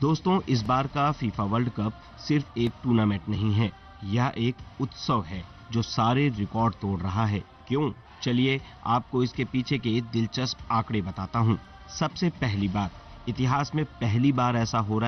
दोस्तों, इस बार का फीफा वर्ल्ड कप सिर्फ एक टूर्नामेंट नहीं है, यह एक उत्सव है जो सारे रिकॉर्ड तोड़ रहा है। क्यों? चलिए आपको इसके पीछे के दिलचस्प आंकड़े बताता हूं। सबसे पहली बात, इतिहास में पहली बार ऐसा हो रहा